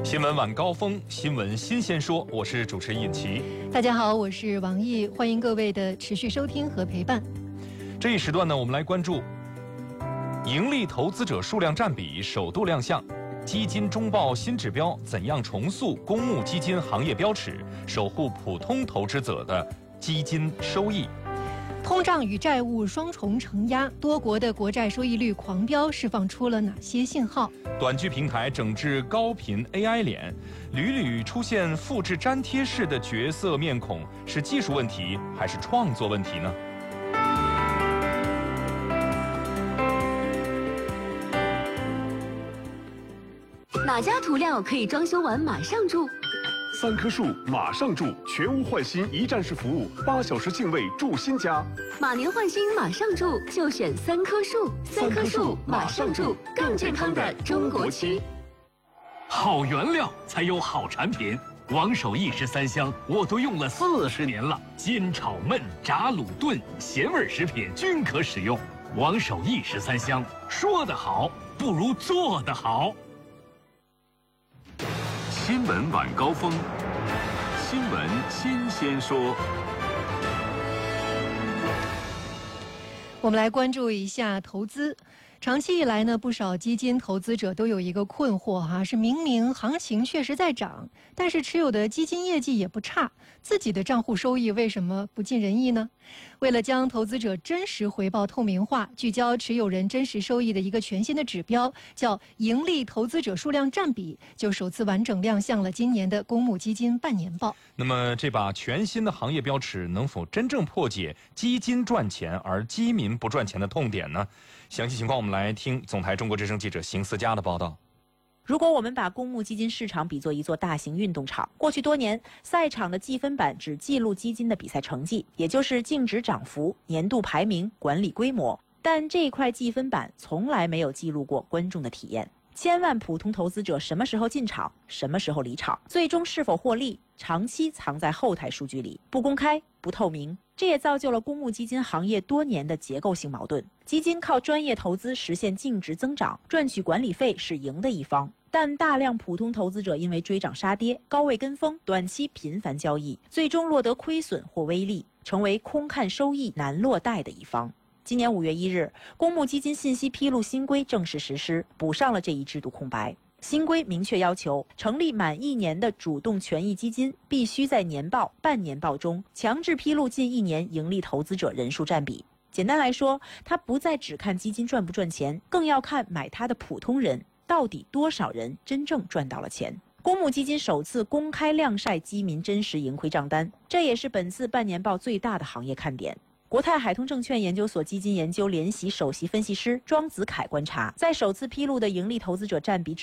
新闻晚高峰，新闻新鲜说，我是主持人尹奇。 大家好，我是王毅，欢迎各位的持续收听和陪伴。 这一时段呢，我们来关注盈利投资者数量占比首度亮相，基金中报新指标怎样重塑公募基金行业标尺，守护普通投资者的基金收益。 通胀与债务双重承压，多国的国债收益率狂飙，释放出了哪些信号？ 短剧平台整治高频 AI 脸，屡屡出现复制粘贴式的角色面孔，是技术问题还是创作问题呢？ 哪家涂料可以装修完马上住 ？3棵树马上住，全屋换新一站式服务，8小时净位住新家。 马年换新马上住，就选3棵树。3棵树马上住，更健康的中国区。 好原料才有好产品。王守义13香我都用了40年了，煎炒焖炸卤炖咸味食品均可使用。王守义13香，说得好不如做得好。 新闻晚高峰，新闻新鲜说。 我们来关注一下投资。长期以来呢，不少基金投资者都有一个困惑是明明行情确实在涨，但是持有的基金业绩也不差，自己的账户收益为什么不尽人意呢？为了将投资者真实回报透明化，聚焦持有人真实收益的一个全新的指标，叫盈利投资者数量占比，就首次完整亮相了今年的公募基金半年报。 那么这把全新的行业标尺能否真正破解基金赚钱而基民不赚钱的痛点呢？详细情况我们来听总台中国之声记者邢思佳的报道。 如果我们把公募基金市场比作一座大型运动场，过去多年，赛场的计分板只记录基金的比赛成绩，也就是净值涨幅、年度排名、管理规模，但这块计分板从来没有记录过观众的体验。千万普通投资者什么时候进场，什么时候离场，最终是否获利，长期藏在后台数据里，不公开、不透明。这也造就了公募基金行业多年的结构性矛盾。基金靠专业投资实现净值增长，赚取管理费是赢的一方，但大量普通投资者因为追涨杀跌、高位跟风、短期频繁交易，最终落得亏损或微利，成为空看收益难落袋的一方。今年5月1日，公募基金信息披露新规正式实施，补上了这一制度空白。新规明确要求，成立满1年的主动权益基金必须在年报、半年报中强制披露近1年盈利投资者人数占比。简单来说，它不再只看基金赚不赚钱，更要看买它的普通人到底多少人真正赚到了钱。公募基金首次公开亮晒基民真实盈亏账单，这也是本次半年报最大的行业看点。国泰海通证券研究所基金研究联席首席分析师庄子凯观察，在首次披露的盈利投资者占比